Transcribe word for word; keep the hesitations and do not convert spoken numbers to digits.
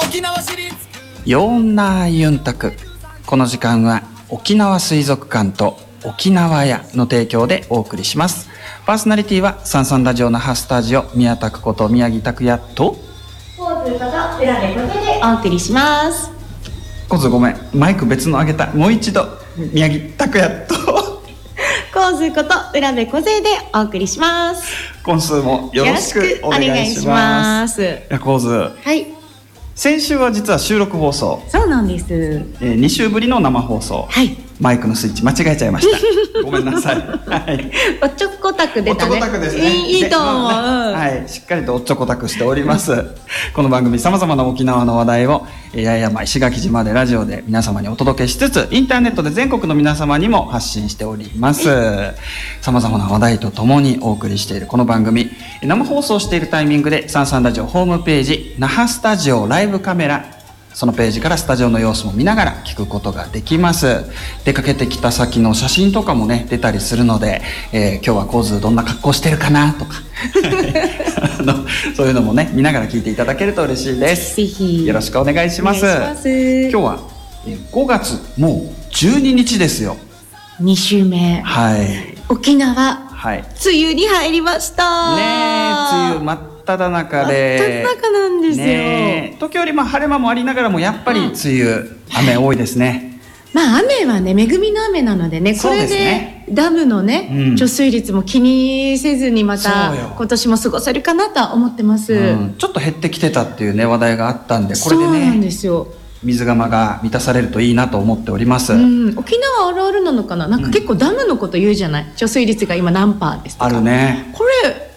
沖縄市立ヨーナーユンタク。この時間は沖縄水族館と沖縄屋の提供でお送りします。パーソナリティはサンサンラジオ那覇スタジオ宮拓こと宮城拓也とポーズこと裏でことでお送りします。 コズごめん、マイク別の上げた。もう一度宮城拓也とコーズこと裏でこぜでお送りします。 今週もよろしくお願いします。いやコーズ、 はい、 先週は実は収録放送、 そうなんです、 えー、に週ぶりの生放送、 はい、 マイクのスイッチ間違えちゃいましたごめんなさい、はい、 おちょこたく出たね。 おちょこたくですね。 いい、いいと思う、うん、 はい、しっかりとおっちょこたくしておりますこの番組さまざまな沖縄の話題を八重山石垣島でラジオで皆様にお届けしつつ、インターネットで全国の皆様にも発信しております。さまざまな話題とともにお送りしているこの番組、生放送しているタイミングでサンサンラジオホームページ那覇スタジオライブカメラ、そのページからスタジオの様子も見ながら聞くことができます。出かけてきた先の写真とかもね出たりするので、えー、今日はコーズどんな格好してるかなとかあのそういうのもね見ながら聞いていただけると嬉しいです。 ぜひよろしくお願いします。 お願いします。 今日はごがつもうじゅうににちですよ。 に週目、 はい、 沖縄、 はい、 梅雨に入りましたねえ、梅雨真っただ中で真っ只中なんですよ、 ね、時折まあ晴れ間もありながらもやっぱり梅雨、うん、雨多いですね。 まあ雨はね恵みの雨なのでね、これでダムのね、うん、貯水率も気にせずにまた今年も過ごせるかなとは思ってます、うん、 ちょっと減ってきてたっていうね話題があったんで、これでねそうなんですよ、 水釜が満たされるといいなと思っております、 うん、沖縄あるあるなのかな、なんか結構ダムのこと言うじゃない、うん、貯水率が今何パーですとかあるね。 これ